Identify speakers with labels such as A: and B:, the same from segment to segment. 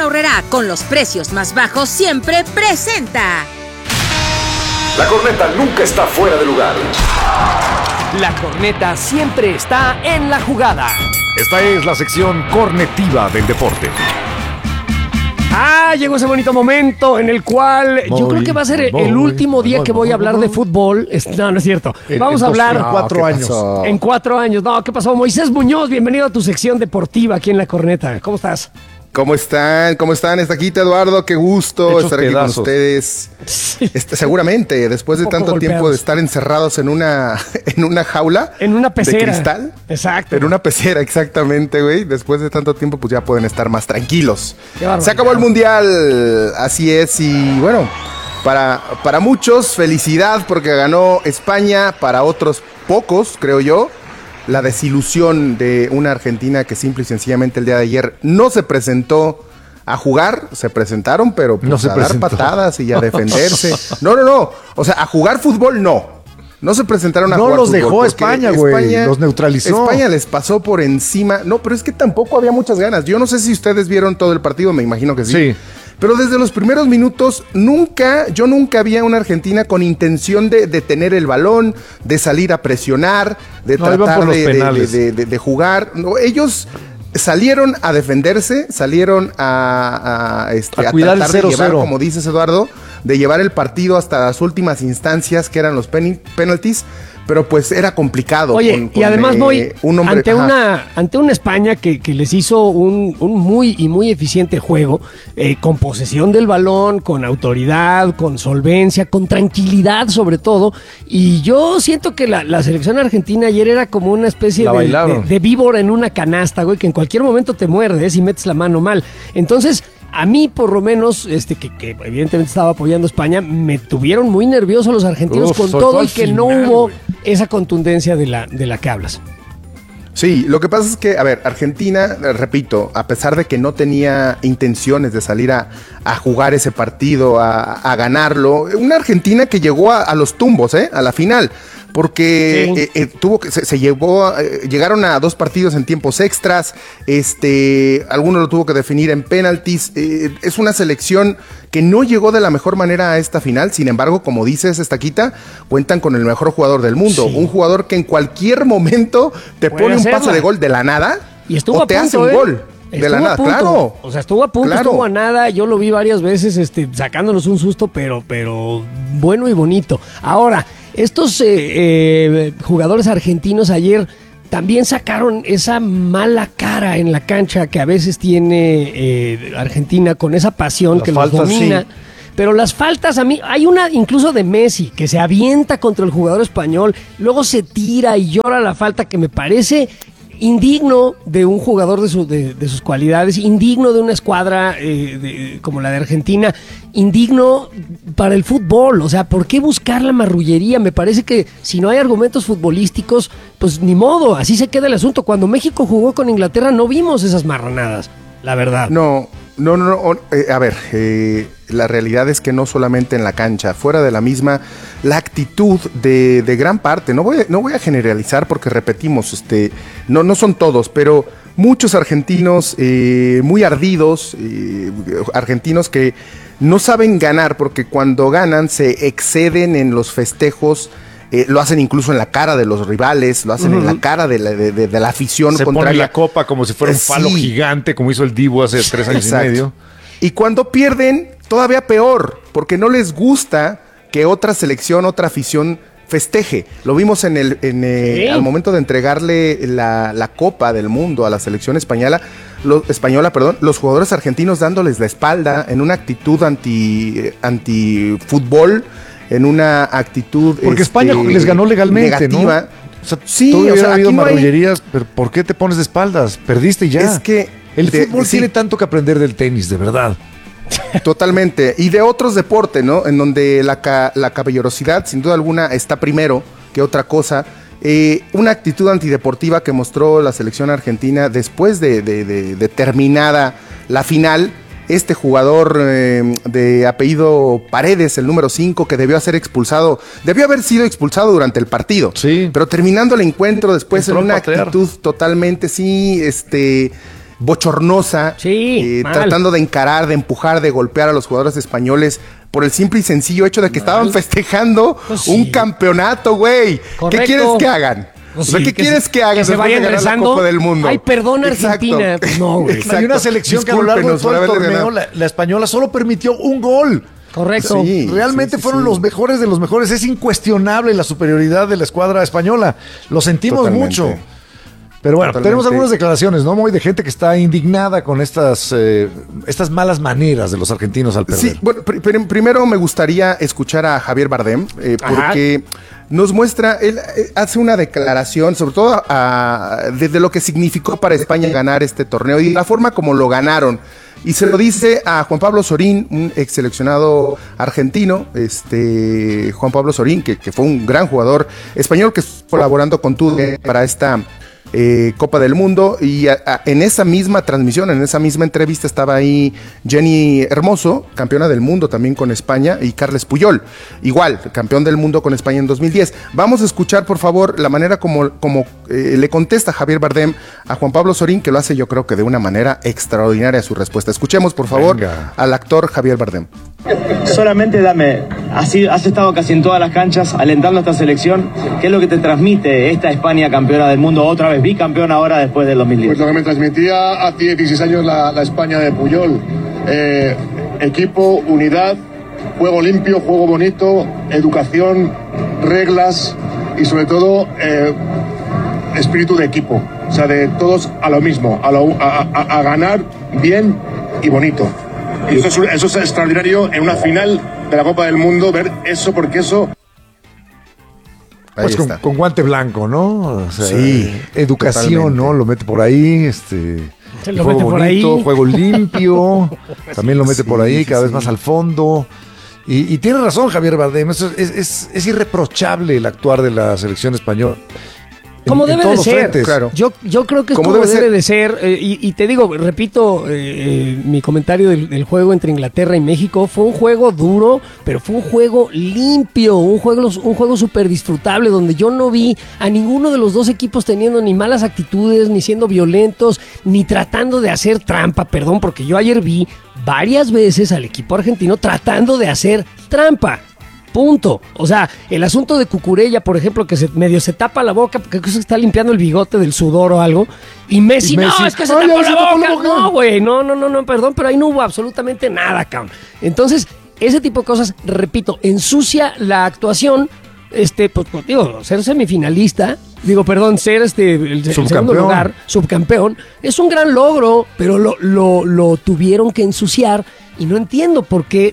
A: Aurrerá, con los precios más bajos siempre, presenta.
B: La corneta nunca está fuera de lugar.
C: La corneta siempre está en la jugada.
D: Esta es la sección cornetiva del deporte.
C: Llegó ese bonito momento en el cual yo creo que va a ser el último día que voy a hablar de fútbol. No, no es cierto. Vamos a hablar...
E: En 4 años.
C: En 4 años. No, ¿qué pasó? Moisés Muñoz, bienvenido a tu sección deportiva aquí en La Corneta. ¿Cómo estás?
E: ¿Cómo están? ¿Cómo están? Está aquí Eduardo, qué gusto
D: Hechos
E: estar aquí
D: pedazos
E: con ustedes.
C: Sí.
E: Seguramente, después de tanto
C: golpeados.
E: tiempo de estar encerrados en una jaula.
C: En una pecera.
E: De cristal.
C: Exacto.
E: En una pecera, exactamente, güey. Después de tanto tiempo, pues ya pueden estar más tranquilos. Se acabó el Mundial, así es, y bueno, para muchos, felicidad porque ganó España, para otros pocos, creo yo. La desilusión de una Argentina que simple y sencillamente el día de ayer no se presentó a jugar, se presentaron, pero pues a dar patadas y a defenderse. No. O sea, a jugar fútbol no se presentaron a jugar fútbol.
F: No los dejó España, güey. Los neutralizó.
E: España les pasó por encima. No, pero es que tampoco había muchas ganas. Yo no sé si ustedes vieron todo el partido, me imagino que sí.
F: Sí.
E: Pero desde los primeros minutos, yo nunca vi a una Argentina con intención de tener el balón, de salir a presionar, de tratar de jugar. No, ellos salieron a defenderse, salieron a
F: cuidar
E: tratar
F: el 0-0.
E: de llevar, como dices Eduardo, de llevar el partido hasta las últimas instancias, que eran los penalties. Pero pues era complicado.
C: Oye, y además voy ante una España que les hizo un muy eficiente juego, con posesión del balón, con autoridad, con solvencia, con tranquilidad sobre todo. Y yo siento que la selección argentina ayer era como una especie de víbora en una canasta, güey, que en cualquier momento te muerdes y metes la mano mal. Entonces, a mí, por lo menos, que evidentemente estaba apoyando a España, me tuvieron muy nerviosos los argentinos con todo y que no hubo esa contundencia de la que hablas.
E: Sí, lo que pasa es que, a ver, Argentina, repito, a pesar de que no tenía intenciones de salir a jugar ese partido, a ganarlo, una Argentina que llegó a los tumbos, a la final. Porque sí. Llegaron a 2 partidos en tiempos extras, alguno lo tuvo que definir en penaltis. Es una selección que no llegó de la mejor manera a esta final. Sin embargo, como dices, Estaquita, cuentan con el mejor jugador del mundo. Sí. Un jugador que en cualquier momento te pone un pase de gol de la nada y estuvo o te hace un gol. De la nada, claro.
C: O sea, estuvo a punto, estuvo a nada. Yo lo vi varias veces sacándonos un susto, pero bueno y bonito. Ahora, estos jugadores argentinos ayer también sacaron esa mala cara en la cancha que a veces tiene Argentina, con esa pasión que los domina. Sí. Pero las faltas, a mí, hay una incluso de Messi que se avienta contra el jugador español, luego se tira y llora la falta, que me parece indigno de un jugador de sus cualidades, indigno de una escuadra como la de Argentina, indigno para el fútbol. O sea, ¿por qué buscar la marrullería? Me parece que si no hay argumentos futbolísticos, pues ni modo, así se queda el asunto. Cuando México jugó con Inglaterra no vimos esas marranadas, la verdad.
E: No. A ver, la realidad es que no solamente en la cancha, fuera de la misma, la actitud de gran parte, no voy a generalizar porque repetimos, no son todos, pero muchos argentinos muy ardidos, argentinos que no saben ganar porque cuando ganan se exceden en los festejos. Lo hacen incluso en la cara de los rivales, lo hacen en la cara de la afición
D: se
E: contraria.
D: Se pone la copa como si fuera un palo gigante, como hizo el Dibu hace 3 años y medio.
E: Y cuando pierden, todavía peor, porque no les gusta que otra selección, otra afición festeje. Lo vimos al momento de entregarle la Copa del Mundo a la selección española, los jugadores argentinos dándoles la espalda en una actitud anti-fútbol, en una actitud
F: porque España les ganó legalmente,
E: negativa,
F: ¿no? O sea, sí, hubiera habido marrullerías, pero ¿por qué te pones de espaldas? Perdiste y ya.
E: Es que
F: el fútbol tiene tanto que aprender del tenis, de verdad.
E: Totalmente. Y de otros deportes, ¿no? En donde la caballerosidad, sin duda alguna, está primero que otra cosa. Una actitud antideportiva que mostró la selección argentina después de terminada la final. Este jugador de apellido Paredes, el número 5, que debió haber sido expulsado durante el partido.
F: Sí.
E: Pero terminando el encuentro después en una actitud totalmente, bochornosa, tratando de encarar, de empujar, de golpear a los jugadores españoles por el simple y sencillo hecho de que estaban festejando un campeonato, güey. ¿Qué quieres que hagan?
C: Pues
E: o sea, ¿qué quieres que hagan?
C: Que se vayan rezando.
E: La Copa del Mundo.
C: Ay, perdón, Argentina. Pues no, güey.
F: Hay una selección que a lo largo de todo el torneo, la española, solo permitió un gol.
C: Correcto.
F: Sí, realmente fueron los mejores de los mejores. Es incuestionable la superioridad de la escuadra española. Lo sentimos mucho. Pero bueno, tenemos algunas declaraciones, ¿no, Moy? De gente que está indignada con estas malas maneras de los argentinos al perder. Sí,
E: bueno, primero me gustaría escuchar a Javier Bardem, porque nos muestra, él hace una declaración, sobre todo desde lo que significó para España ganar este torneo y la forma como lo ganaron. Y se lo dice a Juan Pablo Sorín, un ex seleccionado argentino, Juan Pablo Sorín, que fue un gran jugador español que está colaborando con Tudor para esta Copa del Mundo, y en esa misma transmisión, en esa misma entrevista estaba ahí Jenny Hermoso, campeona del mundo también con España, y Carles Puyol, igual, campeón del mundo con España en 2010. Vamos a escuchar, por favor, la manera como le contesta Javier Bardem a Juan Pablo Sorín, que lo hace yo creo que de una manera extraordinaria su respuesta. Escuchemos, por favor, al actor Javier Bardem.
G: Solamente has estado casi en todas las canchas alentando a esta selección. ¿Qué es lo que te transmite esta España campeona del mundo, otra vez bicampeona ahora después del 2010?
H: Pues lo que me transmitía hace 16 años la España de Puyol. Equipo, unidad, juego limpio, juego bonito, educación, reglas y sobre todo espíritu de equipo. O sea, de todos a lo mismo, a ganar bien y bonito. Y eso es extraordinario en una final de la Copa del Mundo, ver eso, porque eso...
F: Pues con guante blanco, ¿no? O sea,
E: sí,
F: educación, totalmente. ¿No? Lo mete por ahí,
C: lo
F: juego
C: mete por
F: bonito,
C: ahí.
F: juego limpio, también lo mete por ahí, cada vez más al fondo. Y tiene razón Javier Bardem, es irreprochable el actuar de la selección española.
C: Como debe de ser,
E: claro.
C: Yo creo que es como debe de ser. Y te digo, repito, mi comentario del juego entre Inglaterra y México fue un juego duro, pero fue un juego limpio, un juego súper disfrutable, donde yo no vi a ninguno de los dos equipos teniendo ni malas actitudes, ni siendo violentos, ni tratando de hacer trampa, perdón, porque yo ayer vi varias veces al equipo argentino tratando de hacer trampa. Punto. O sea, el asunto de Cucurella, por ejemplo, que medio se tapa la boca porque se está limpiando el bigote del sudor o algo. Y Messi, no, es que se tapó la boca. No, güey, no, perdón, pero ahí no hubo absolutamente nada, cabrón. Entonces, ese tipo de cosas, repito, ensucia la actuación. Pues digo, ser semifinalista, ser el segundo lugar, subcampeón, es un gran logro, pero lo tuvieron que ensuciar y no entiendo por qué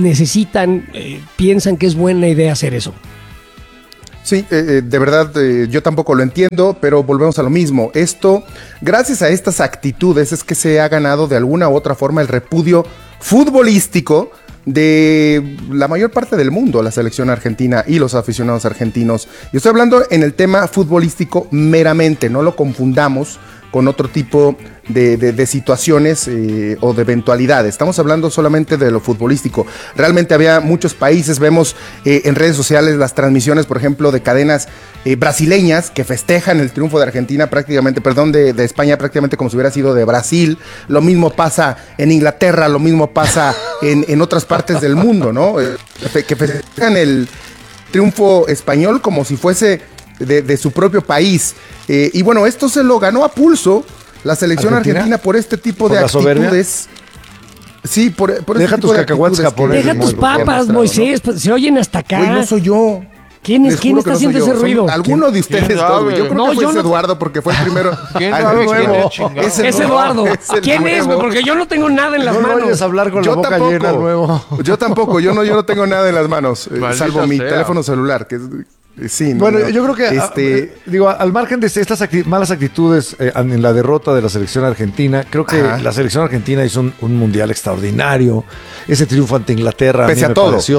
C: piensan que es buena idea hacer eso.
E: Sí, de verdad, yo tampoco lo entiendo, pero volvemos a lo mismo. Esto, gracias a estas actitudes, es que se ha ganado de alguna u otra forma el repudio futbolístico de la mayor parte del mundo, la selección argentina y los aficionados argentinos. Y estoy hablando en el tema futbolístico meramente, no lo confundamos con otro tipo de situaciones o de eventualidades. Estamos hablando solamente de lo futbolístico. Realmente había muchos países, vemos en redes sociales las transmisiones, por ejemplo, de cadenas brasileñas que festejan el triunfo de Argentina prácticamente, de España prácticamente como si hubiera sido de Brasil. Lo mismo pasa en Inglaterra, lo mismo pasa en otras partes del mundo, ¿no? Que festejan el triunfo español como si fuese de su propio país. Y bueno, esto se lo ganó a pulso la selección argentina por este tipo de actitudes. Sí, por
F: deja tus cacahuates japoneses.
C: Deja tus papas, Moisés, se oyen hasta acá.
E: Güey, no soy yo.
C: ¿Quién está haciendo ese ruido?
E: Alguno de ustedes dos, güey. Yo creo que fue Eduardo porque fue el primero.
C: ¿Quién es Eduardo? ¿Quién es, güey? Porque yo no tengo nada en las manos.
F: No vayas a hablar con la boca llena nuevo.
E: Yo tampoco, yo no tengo nada en las manos, salvo mi teléfono celular, que es... Sí,
F: bueno, yo creo que al margen de estas malas actitudes en la derrota de la selección argentina, creo que la selección argentina hizo un mundial extraordinario. Ese triunfo ante Inglaterra
E: pese
F: a mí me pareció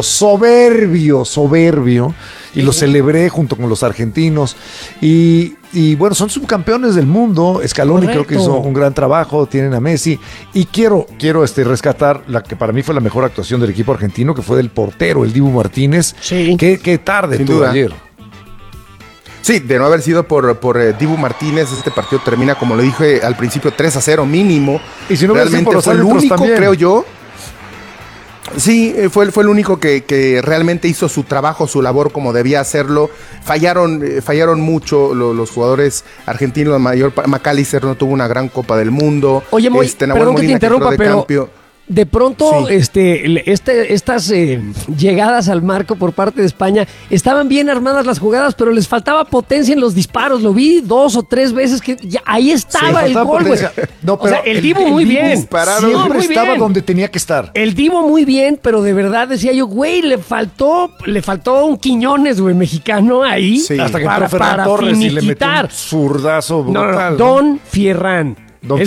F: soberbio, y lo celebré junto con los argentinos. Y bueno, son subcampeones del mundo. Scaloni creo que hizo un gran trabajo, tienen a Messi. Y quiero rescatar la que para mí fue la mejor actuación del equipo argentino, que fue del portero, el Dibu Martínez.
C: Sí.
F: Qué tarde tuvo ayer.
E: Sí, de no haber sido por Dibu Martínez, este partido termina, como lo dije al principio, 3-0 mínimo.
F: Y si no
E: realmente fue el único, también, creo yo. Sí, fue el único que realmente hizo su trabajo, su labor como debía hacerlo. Fallaron mucho los jugadores argentinos. McAllister no tuvo una gran Copa del Mundo.
C: Oye, Moy, perdón que te interrumpa, pero de pronto
E: sí.
C: Estas llegadas al marco por parte de España, estaban bien armadas las jugadas, pero les faltaba potencia en los disparos. Lo vi 2 o 3 veces que ya, ahí estaba el gol, güey.
F: No, pero
C: el Dibu muy bien.
F: Siempre estaba donde tenía que estar.
C: El Dibu muy bien, pero de verdad decía yo, güey, le faltó un Quiñones, güey, mexicano ahí.
F: Sí. Hasta que entró Ferran Torres y le metió un zurdazo brutal.
C: Don Ferran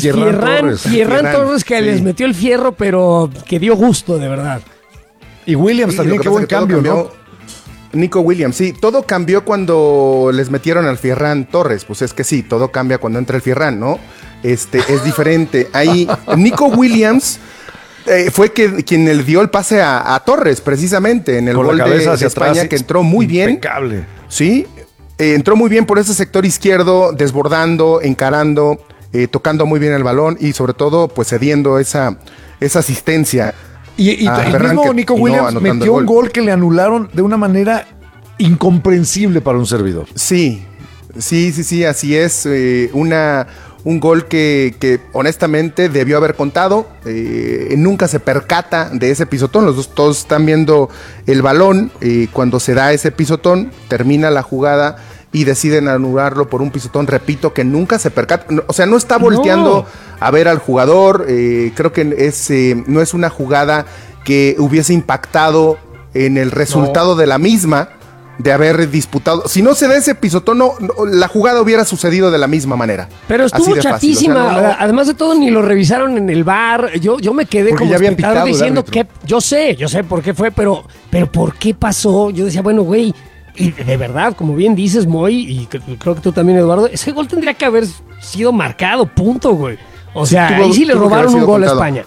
C: Torres que les metió el fierro, pero que dio gusto, de verdad.
F: Y Williams también, qué buen cambio, ¿no?
E: Nico Williams, sí, todo cambió cuando les metieron al Ferran Torres. Pues es que sí, todo cambia cuando entra el Ferran, ¿no? Es diferente. Ahí, Nico Williams fue quien le dio el pase a Torres, precisamente, en el gol de España, atrás, que entró muy bien.
F: Impecable.
E: Sí, entró muy bien por ese sector izquierdo, desbordando, encarando, tocando muy bien el balón y sobre todo pues cediendo esa asistencia.
F: Y el mismo Nico Williams metió un gol que le anularon de una manera incomprensible para un servidor.
E: Sí, así es. Un gol que honestamente debió haber contado. Nunca se percata de ese pisotón. Todos están viendo el balón. Cuando se da ese pisotón, termina la jugada y deciden anularlo por un pisotón, repito, que nunca se percata, o sea, no está volteando a ver al jugador. Creo que no es una jugada que hubiese impactado en el resultado de la misma, de haber disputado. Si no se da ese pisotón, la jugada hubiera sucedido de la misma manera.
C: Pero estuvo chatísima. Fácil, o sea, además de todo, ni lo revisaron en el VAR. Yo me quedé como espectador diciendo que yo sé por qué fue, pero ¿por qué pasó? Yo decía, bueno, güey, y de verdad, como bien dices, Moy, y creo que tú también, Eduardo, ese gol tendría que haber sido marcado, punto, güey. O sea, ahí sí le robaron un gol a España.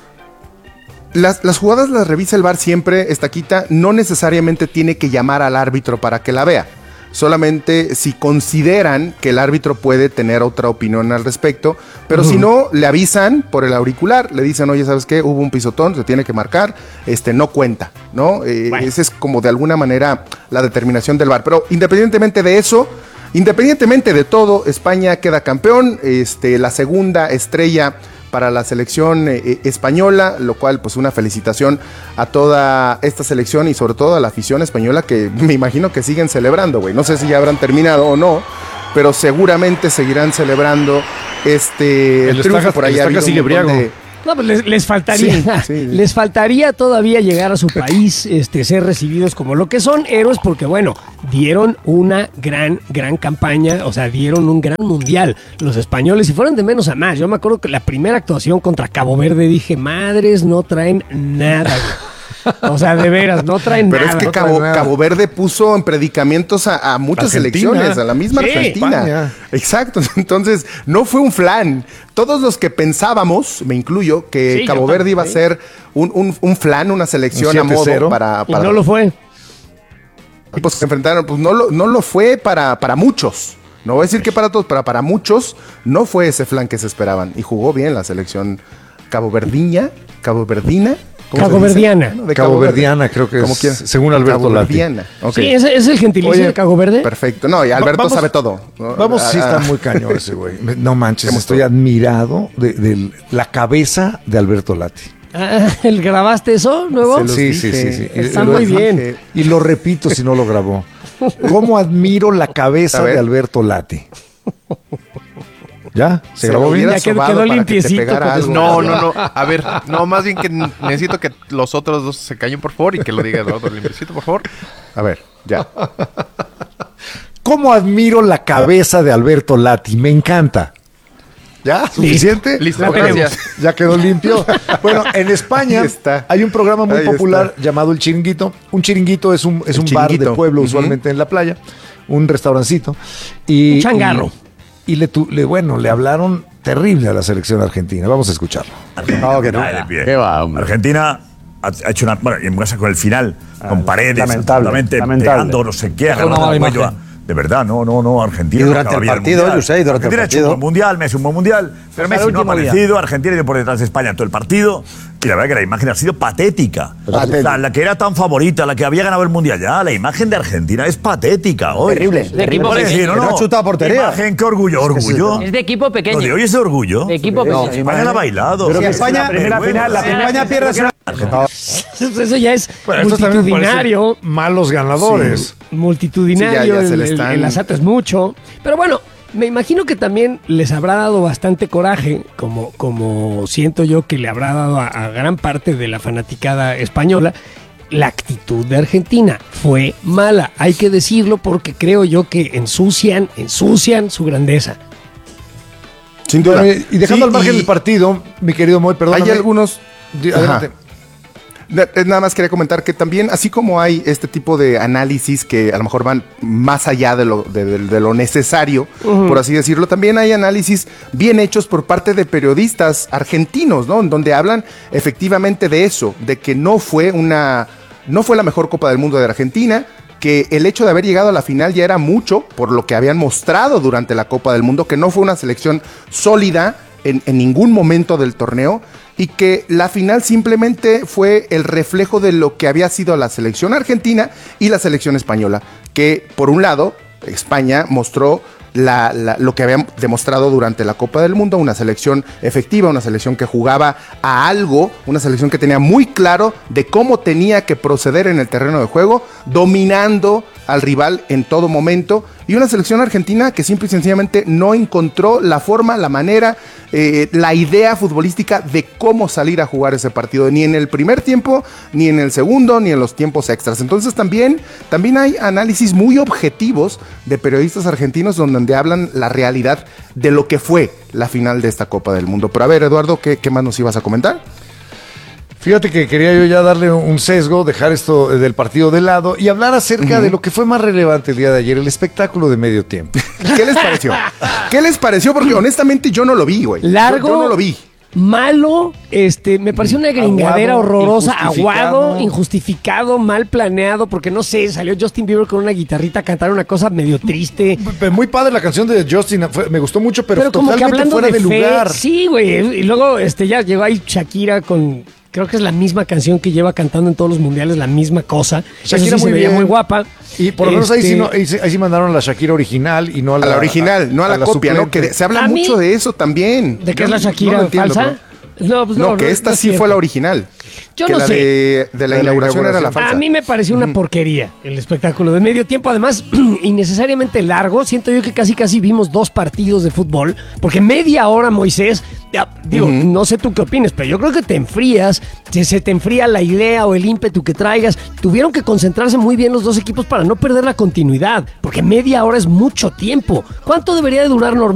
E: Las jugadas las revisa el VAR siempre, Estaquita, no necesariamente tiene que llamar al árbitro para que la vea. Solamente si consideran que el árbitro puede tener otra opinión al respecto, pero si no, le avisan por el auricular, le dicen, oye, ¿sabes qué? Hubo un pisotón, se tiene que marcar, no cuenta, ¿no? Bueno. Esa es como de alguna manera la determinación del VAR. Pero independientemente de eso, independientemente de todo, España queda campeón, la segunda estrella para la selección española, lo cual pues una felicitación a toda esta selección y sobre todo a la afición española, que me imagino que siguen celebrando, güey. No sé si ya habrán terminado o no, pero seguramente seguirán celebrando el triunfo. Por allá sigue briago.
C: No, pues les faltaría, les faltaría todavía llegar a su país, ser recibidos como lo que son, héroes, porque bueno, dieron una gran campaña, o sea, dieron un gran mundial los españoles y fueron de menos a más. Yo me acuerdo que la primera actuación contra Cabo Verde dije, madres, no traen nada, güey. O sea, de veras, no traen nada.
E: Pero es que Cabo Verde puso en predicamentos a muchas selecciones, a la misma Argentina. España. Exacto, entonces no fue un flan. Todos los que pensábamos, me incluyo, que Cabo Verde iba a ser un flan, una selección a modo para...
C: Y no lo fue.
E: Pues se enfrentaron, pues no lo fue para muchos. No voy a decir que para todos, pero para muchos no fue ese flan que se esperaban. Y jugó bien la selección caboverdiana.
F: Caboverdiana, creo que es, según Alberto Lati.
C: Okay. Sí, ese es el gentilicio de Cabo Verde.
E: Perfecto. No, y Alberto sabe todo.
F: Sí, está muy cañón ese güey. No manches, estoy admirado de la cabeza de Alberto Lati.
C: ¿Grabaste eso nuevo?
F: Sí.
C: Está muy bien.
F: Y lo repito si no lo grabó. ¿Cómo admiro la cabeza de Alberto Lati? ¿Ya? ¿Se grabó bien?
C: Ya quedó limpiecito.
I: No. A ver, más bien que necesito que los otros dos se callen, por favor, y que lo diga Eduardo limpiecito, por favor.
E: A ver, ya.
F: ¿Cómo admiro la cabeza de Alberto Lati? Me encanta. ¿Ya? ¿Suficiente?
I: Listo, gracias.
F: Ya quedó limpio. Bueno, en España hay un programa muy popular llamado El Chiringuito. Un chiringuito es un bar de pueblo, usualmente en la playa. Un restaurancito.
C: Un changarro.
F: Y le hablaron terrible a la selección argentina. Vamos a escucharlo.
J: ¿Qué va, hombre? Argentina ha hecho en con el final, con Paredes,
K: lamentable.
J: pegando no sé qué, agarrando el cuello De verdad, no, Argentina.
K: Y durante el partido, José, durante el partido.
J: Argentina ha hecho un buen mundial, Messi un buen mundial, pero Messi no ha aparecido, Argentina ha ido por detrás de España todo el partido, y la verdad que la imagen ha sido patética. La que era tan favorita, la que había ganado el mundial ya, la imagen de Argentina es patética hoy.
K: Terrible.
J: No
K: ha chutado portería.
J: Imagen, qué orgullo.
L: Es de equipo pequeño.
J: Lo de hoy es de orgullo.
L: De equipo pequeño.
J: España la ha bailado.
K: Pero que España, la España pierde.
C: Eso ya es multitudinario.
F: Malos ganadores.
C: Multitudinario, el asalto es mucho. Pero bueno, me imagino que también les habrá dado bastante coraje, como siento yo que le habrá dado a gran parte de la fanaticada española. La actitud de Argentina fue mala, hay que decirlo, porque creo yo que ensucian su grandeza.
E: Sin duda.
F: Bueno, y dejando al margen del partido, mi querido Moy, perdóname.
E: Hay algunos...
F: Adelante.
E: Nada más quería comentar que también, así como hay este tipo de análisis que a lo mejor van más allá de lo necesario, por así decirlo, también hay análisis bien hechos por parte de periodistas argentinos, ¿no? En donde hablan efectivamente de eso, de que no fue la mejor Copa del Mundo de Argentina, que el hecho de haber llegado a la final ya era mucho por lo que habían mostrado durante la Copa del Mundo, que no fue una selección sólida en ningún momento del torneo, y que la final simplemente fue el reflejo de lo que había sido la selección argentina y la selección española, que por un lado España mostró lo que había demostrado durante la Copa del Mundo, una selección efectiva, una selección que jugaba a algo, una selección que tenía muy claro de cómo tenía que proceder en el terreno de juego, dominando al rival en todo momento, y una selección argentina que simple y sencillamente no encontró la forma, la manera, la idea futbolística de cómo salir a jugar ese partido, ni en el primer tiempo, ni en el segundo, ni en los tiempos extras. Entonces también hay análisis muy objetivos de periodistas argentinos donde hablan la realidad de lo que fue la final de esta Copa del Mundo. Pero a ver, Eduardo, ¿qué más nos ibas a comentar?
F: Fíjate que quería yo ya darle un sesgo, dejar esto del partido de lado y hablar acerca de lo que fue más relevante el día de ayer, el espectáculo de medio tiempo.
E: ¿Qué les pareció? ¿Qué les pareció? Porque honestamente yo no lo vi, güey.
C: Largo.
E: Yo no lo vi.
C: Malo, me pareció una gringadera horrorosa, aguado, injustificado, mal planeado, porque no sé, salió Justin Bieber con una guitarrita a cantar una cosa medio triste.
F: Muy padre la canción de Justin, me gustó mucho, pero
C: como que hablando
F: fuera de lugar.
C: Sí, güey, y luego ya llegó ahí Shakira con... Creo que es la misma canción que lleva cantando en todos los mundiales, la misma cosa.
F: Shakira
C: sí se veía muy guapa.
F: Y por lo menos ahí sí mandaron la Shakira original y no a la original,
E: no a la copia, ¿no? Que se habla mucho de eso también.
C: ¿De qué es la Shakira falsa?
E: No, que esta sí fue la original.
C: Yo no sé.
E: De la inauguración era la falsa.
C: A mí me pareció una porquería el espectáculo de medio tiempo. Además, innecesariamente largo. Siento yo que casi vimos 2 partidos de fútbol. Porque media hora, Moisés, no sé tú qué opinas, pero yo creo que te enfrías. Se te enfría la idea o el ímpetu que traigas. Tuvieron que concentrarse muy bien los dos equipos para no perder la continuidad. Porque media hora es mucho tiempo. ¿Cuánto debería de durar normalmente